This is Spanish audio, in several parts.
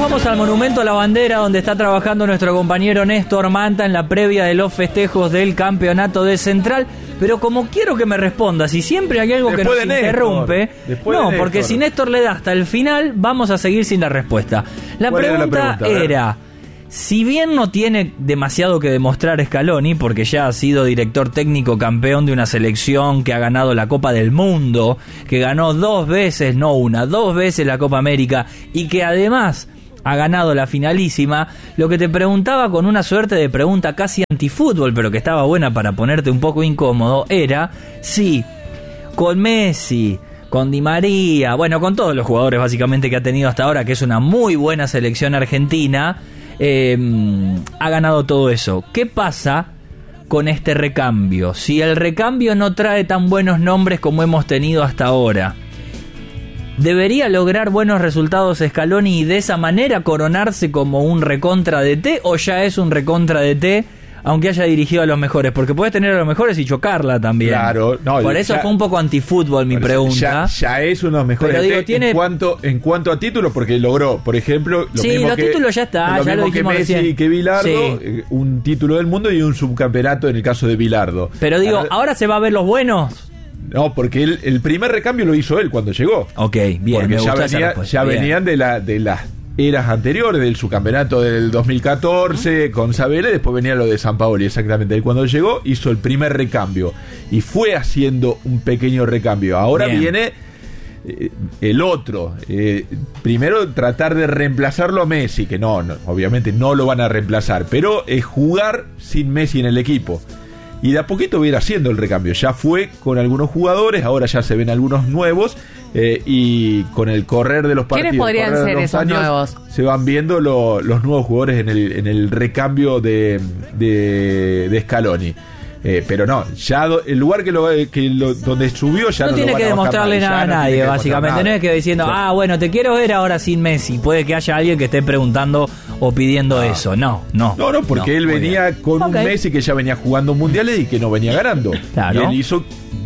vamos al Monumento a la Bandera, donde está trabajando nuestro compañero Néstor Manta en la previa de los festejos del campeonato de Central. Pero como quiero que me responda, si siempre hay algo que nos interrumpe, no, porque si Néstor le da hasta el final, vamos a seguir sin la respuesta. La pregunta era, si bien no tiene demasiado que demostrar Scaloni, porque ya ha sido director técnico campeón de una selección que ha ganado la Copa del Mundo, que ganó 2 veces, no una, 2 veces la Copa América, y que además ha ganado la finalísima, lo que te preguntaba con una suerte de pregunta casi antifútbol, pero que estaba buena para ponerte un poco incómodo, era si con Messi, con Di María, bueno, con todos los jugadores básicamente que ha tenido hasta ahora, que es una muy buena selección argentina, ha ganado todo eso. ¿Qué pasa con este recambio? Si el recambio no trae tan buenos nombres como hemos tenido hasta ahora, ¿debería lograr buenos resultados Scaloni y de esa manera coronarse como un recontra DT, o ya es un recontra DT aunque haya dirigido a los mejores? Porque puedes tener a los mejores y chocarla también. Claro, no, por eso ya, fue un poco antifútbol mi pregunta. Ya es uno de los mejores. Pero digo, tiene... en cuanto a títulos, porque logró, por ejemplo, lo mismo los títulos ya está, lo ya mismo lo dijimos que Messi recién. Y que Bilardo, un título del mundo y un subcampeonato en el caso de Bilardo. Pero digo, ¿ahora se va a ver los buenos? No, porque el primer recambio lo hizo él cuando llegó. Ok, bien, porque ya venían de las eras anteriores, del subcampeonato del 2014 con Sabella, y después venía lo de Sampaoli, exactamente. Y cuando llegó hizo el primer recambio y fue haciendo un pequeño recambio. Ahora viene el otro. Primero tratar de reemplazarlo a Messi, que no, obviamente no lo van a reemplazar, pero es jugar sin Messi en el equipo. Y de a poquito va a ir haciendo el recambio. Ya fue con algunos jugadores, ahora ya se ven algunos nuevos, y con el correr de los partidos, ¿quiénes podrían ser esos años, nuevos? Se van viendo los nuevos jugadores en el recambio de Scaloni. Pero no, ya el lugar donde subió ya no tiene que demostrarle nada a nadie, básicamente. No es que diciendo, bueno, te quiero ver ahora sin Messi. Puede que haya alguien que esté preguntando o pidiendo eso. No, porque él venía con un Messi que ya venía jugando mundiales y que no venía ganando. Claro. Y él hizo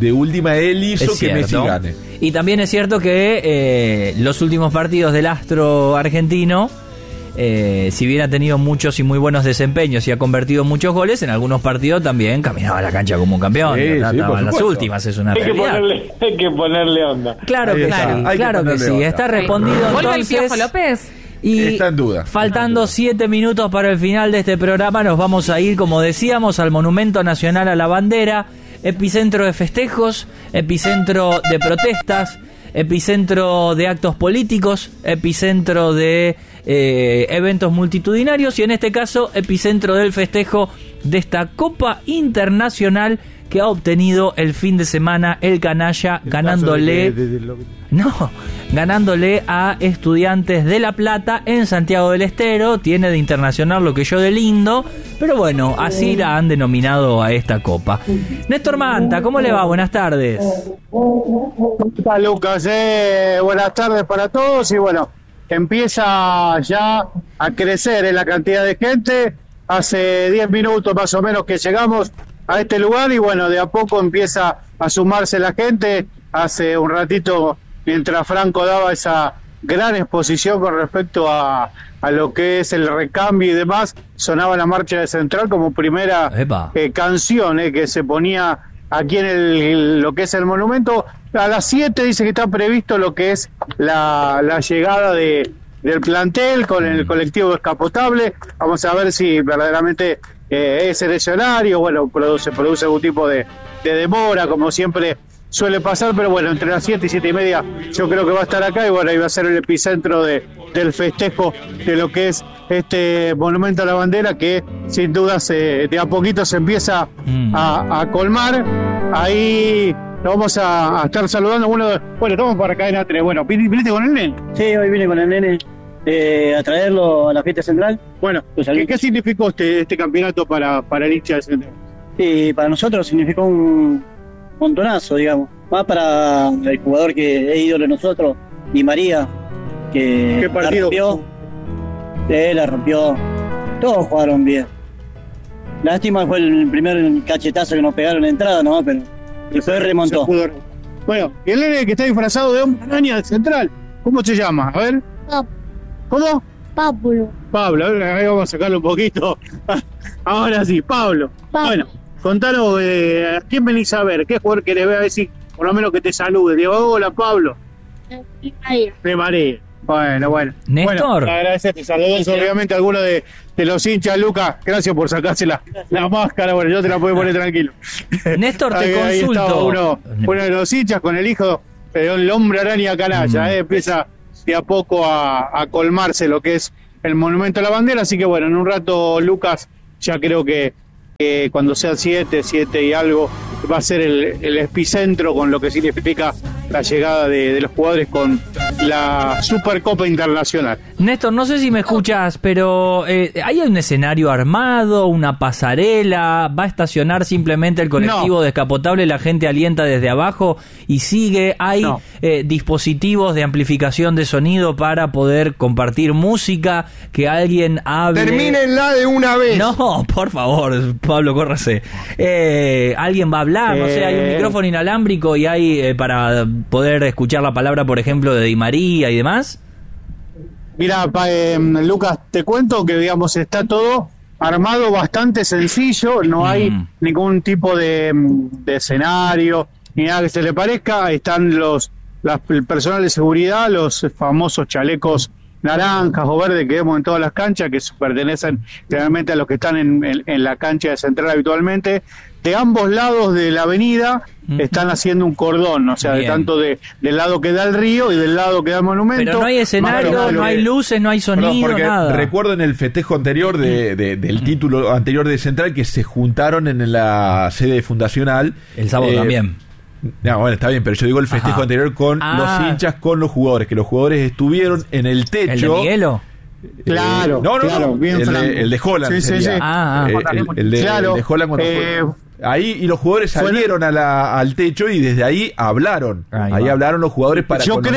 que Messi gane. Y también es cierto que los últimos partidos del astro argentino, si bien ha tenido muchos y muy buenos desempeños y ha convertido muchos goles, en algunos partidos también caminaba la cancha como un campeón. Estaba en las últimas, es una realidad. Hay que ponerle onda. Claro que sí. Está respondido entonces. ¿Vuelve el Piojo López? Y está en duda. Faltando 7 minutos para el final de este programa, nos vamos a ir, como decíamos, al Monumento Nacional a la Bandera, epicentro de festejos, epicentro de protestas, epicentro de actos políticos, epicentro de eventos multitudinarios y en este caso epicentro del festejo de esta Copa Internacional que ha obtenido el fin de semana el canalla, ganándole a Estudiantes de La Plata en Santiago del Estero. Tiene de internacional lo que yo de lindo, pero bueno, así la han denominado a esta copa. Néstor Manta, ¿cómo le va? Buenas tardes. Hola Lucas, buenas tardes para todos. Y bueno, empieza ya a crecer en la cantidad de gente. Hace 10 minutos más o menos que llegamos a este lugar y bueno, de a poco empieza a sumarse la gente. Hace un ratito, mientras Franco daba esa gran exposición con respecto a lo que es el recambio y demás, sonaba la marcha de Central como primera canción que se ponía aquí en lo que es el monumento. A las 7 dice que está previsto lo que es la llegada del plantel con el colectivo descapotable. Vamos a ver si verdaderamente es el escenario. Bueno, se produce algún tipo de demora, como siempre suele pasar, pero bueno, entre las 7 y 7 y media yo creo que va a estar acá y bueno, ahí va a ser el epicentro del festejo de lo que es este Monumento a la Bandera, que sin dudas de a poquito se empieza a colmar. Ahí lo vamos a estar saludando. Bueno, estamos para acá en A3. Bueno, ¿viniste con el nene? Sí, hoy vine con el nene a traerlo a la fiesta central. Bueno, ¿qué significó este campeonato para el hincha de Central? Sí, para nosotros significó un montonazo, digamos. Más para el jugador que es ídolo de nosotros, Di María, que ¿qué partido? La rompió. Todos jugaron bien. Lástima fue el primer cachetazo que nos pegaron en la entrada, ¿no? Pero después remontó. Bueno, y el nene que está disfrazado de hombre araña de Central, ¿cómo se llama? A ver. Pop. ¿Cómo? Pablo, ahí vamos a sacarlo un poquito. Ahora sí, Pablo. Bueno, contanos, ¿a quién venís a ver? ¿Qué jugador querés ver? A ver si por lo menos que te salude. Digo, hola, Pablo. De María. Bueno. Néstor. Bueno, agradecerte. Saludos obviamente a alguno de los hinchas, Lucas. Gracias por sacarse la máscara. Bueno, yo te la puedo poner tranquilo. Néstor, te consulto. Ahí estaba uno de los hinchas con el hijo, el hombre araña canalla. Empieza de a poco a colmarse lo que es el monumento a la bandera. Así que bueno, en un rato, Lucas, ya creo que cuando sea 7 y algo, va a ser el epicentro con lo que significa la llegada de los jugadores con la Supercopa Internacional. Néstor, no sé si me escuchas, pero ¿hay un escenario armado, una pasarela? ¿Va a estacionar simplemente el colectivo descapotable? ¿La gente alienta desde abajo y sigue? ¿Hay dispositivos de amplificación de sonido para poder compartir música? ¿Que alguien hable? ¡Termínenla de una vez! No, por favor, Pablo, córrase. ¿Alguien va a hablar? No sé, hay un micrófono inalámbrico y hay para poder escuchar la palabra, por ejemplo, de Di María y demás. Mira, Lucas, te cuento que, digamos, está todo armado bastante sencillo, no hay ningún tipo de escenario, ni nada que se le parezca. Están el personal de seguridad, los famosos chalecos naranjas o verdes que vemos en todas las canchas, que pertenecen generalmente a los que están en la cancha de Central habitualmente. De ambos lados de la avenida están haciendo un cordón, o sea, de tanto del lado que da el río y del lado que da el monumento. Pero no hay escenario, no hay luces, no hay sonido, nada. Recuerdo en el festejo anterior del título anterior de Central que se juntaron en la sede fundacional. El sábado también. No, bueno, está bien, pero yo digo el festejo anterior con los hinchas, con los jugadores, que los jugadores estuvieron en el techo. ¿El de Miguelo? Claro, bien el de Holland. Sí. El de Holland cuando fue. Ahí, y los jugadores salieron al techo y desde ahí hablaron. Ahí hablaron los jugadores para yo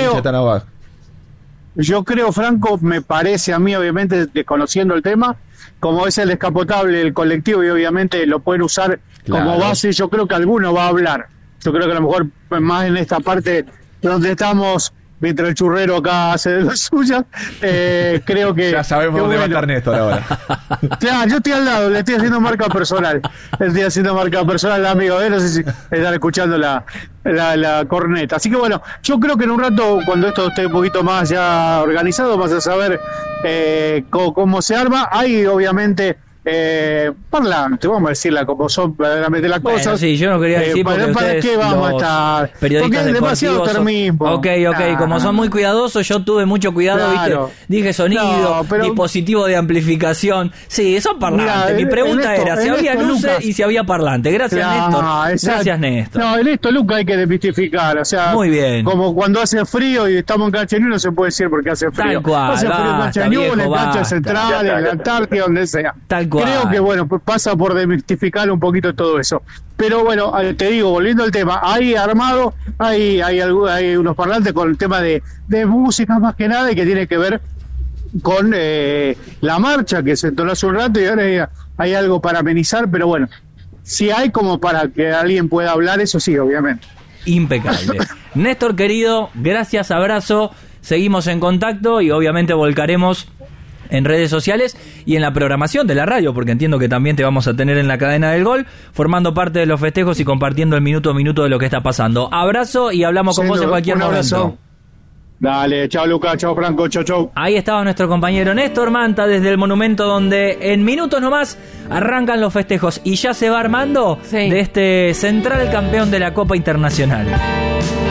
creo, Franco, me parece a mí, obviamente, desconociendo el tema, como es el descapotable, el colectivo, y obviamente lo pueden usar como base, yo creo que alguno va a hablar. Yo creo que a lo mejor más en esta parte donde estamos, mientras el churrero acá hace de las suyas, creo que... Ya sabemos dónde va a estar Néstor ahora. Claro, yo estoy al lado, le estoy haciendo marca personal. Amigo, no sé si están escuchando la corneta. Así que bueno, yo creo que en un rato, cuando esto esté un poquito más ya organizado, vas a saber cómo se arma. Hay obviamente... parlante, vamos a decirla como son verdaderamente las cosas. Bueno, sí, yo no quería decir porque ¿para qué vamos a estar? Periodistas porque es demasiado termismo. Ok, como son muy cuidadosos, yo tuve mucho cuidado, ¿viste? Dije sonido, dispositivo de amplificación. Sí, son parlantes. Mi pregunta era si había luces, Lucas, y si había parlante. Gracias, Néstor. Gracias, Néstor. No, en esto, Lucas, hay que desmistificar. O sea, muy bien. Como cuando hace frío y estamos en Cancha Ñuble, no se puede decir porque hace frío. Tal cual. Hace frío en Cancha Ñuble, en Cancha Central, en la Antártida, donde sea. Tal cual. Creo que, bueno, pasa por desmistificar un poquito todo eso. Pero bueno, te digo, volviendo al tema, hay armado, hay unos parlantes con el tema de música más que nada y que tiene que ver con la marcha que se entonó hace un rato y ahora hay algo para amenizar, pero bueno, si hay como para que alguien pueda hablar, eso sí, obviamente. Impecable. Néstor, querido, gracias, abrazo, seguimos en contacto y obviamente volcaremos en redes sociales y en la programación de la radio, porque entiendo que también te vamos a tener en la cadena del gol, formando parte de los festejos y compartiendo el minuto a minuto de lo que está pasando. Abrazo y hablamos con vos en cualquier momento. Dale, chao Lucas, chao Franco, chao. Ahí estaba nuestro compañero Néstor Manta desde el monumento donde en minutos nomás arrancan los festejos y ya se va armando de este Central campeón de la Copa Internacional.